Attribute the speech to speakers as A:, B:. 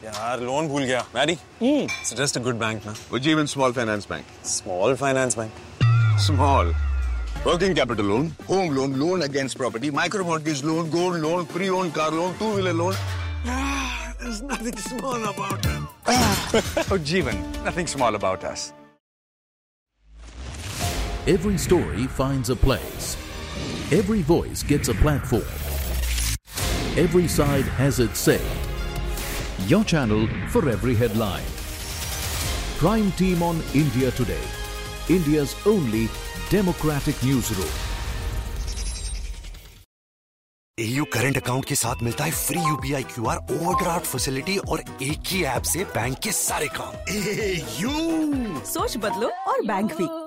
A: यार लोन भूल गया। Mary, suggest a good bank ना।
B: Ujjivan Small Finance Bank.
A: Small finance bank.
B: Small. Working capital loan, home loan, loan against property, micro mortgage loan, gold loan, pre-owned car loan, two-wheeler loan. There's nothing small about it.
C: Ujjivan, nothing small about us.
D: Every story finds a place. Every voice gets a platform. Every side has its say. Your channel for every headline. Prime Team on India Today. India's only democratic newsroom.
E: AU current account के साथ मिलता है free UPI QR overdraft facility और एक ही app से bank के सारे काम। AU
F: सोच बदलो और बैंक भी।